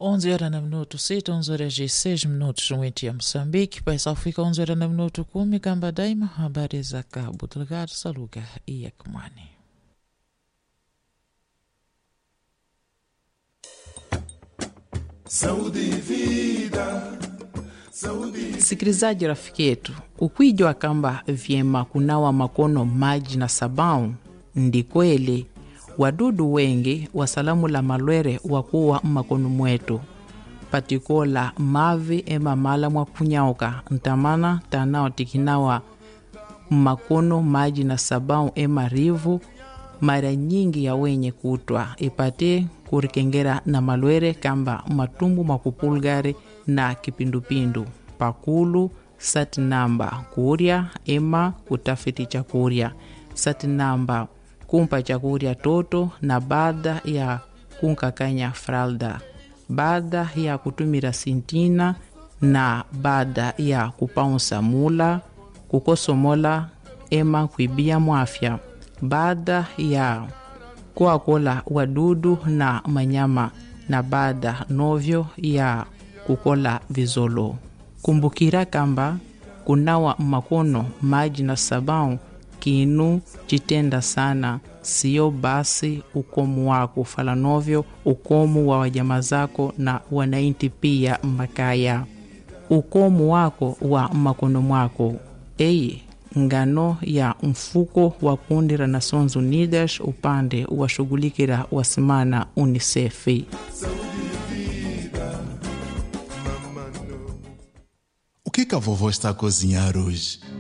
11h06, 11h06 mwiti ya Msambiki. Paisa Afrika 11h10 kamba daima habari za Cabo Delgado sa lugha ya Kimwani. Sikilizaji rafiki yetu, ukwijua kamba vyema kunawa makono maji na sabau ndi kweli. Wadudu wengi wasalamu la malwere wakuwa makono mwetu. Patikola mavi ema mala mwa kunyauka. Ntamana tanao tikinawa makono maji na sabau ema rivu. Mara nyingi ya wenye kutwa ipate kurikengera na malwere kamba matumbu makupulgari na kipindupindu. Pakulu sati namba kuria ema kutafiti chakuria. Sati namba kumpa chakuria toto na baada ya kunkakanya fralda. Baada ya kutumira sintina na baada ya kupaunsa mula, kukosomola ema kuibia mwafya. Baada ya kuakola wadudu na manyama na baada novyo ya kukola vizolo. Kumbukira kamba kunawa makono maji na sabau kinu chitenda sana, sio basi ukomu wako falanovyo ukomu wa wajama zako na wanainti pia makaya. Ukomu wako wa makono mwako. Ngano ya mfuko wa kundi la Nations Unidas upande wa shugulikira wasimana UNICEF. O que a vovó está a cozinhar hoje?